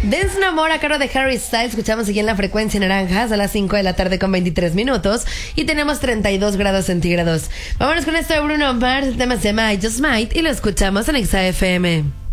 Dance No More a cargo de Harry Styles. Escuchamos aquí en la frecuencia naranjas a las 5 de la tarde con 23 minutos. Y tenemos 32 grados centígrados. Vámonos con esto de Bruno Mars. El tema se llama I Just Might y lo escuchamos en Exa FM.